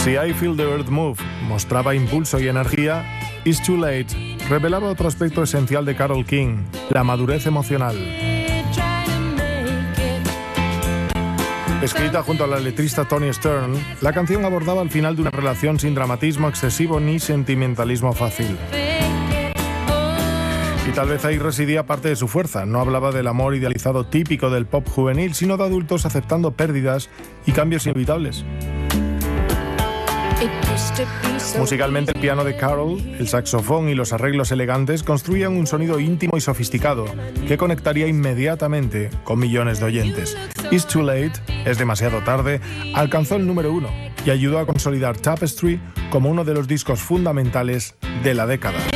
Si I Feel the Earth Move mostraba impulso y energía, It's Too Late revelaba otro aspecto esencial de Carole King, la madurez emocional. Escrita junto a la letrista Toni Stern, la canción abordaba el final de una relación sin dramatismo excesivo ni sentimentalismo fácil. Y tal vez ahí residía parte de su fuerza. No hablaba del amor idealizado típico del pop juvenil, sino de adultos aceptando pérdidas y cambios inevitables. Musicalmente, el piano de Carole, el saxofón y los arreglos elegantes construían un sonido íntimo y sofisticado que conectaría inmediatamente con millones de oyentes. It's Too Late, es demasiado tarde, alcanzó el número 1 y ayudó a consolidar Tapestry como uno de los discos fundamentales de la década.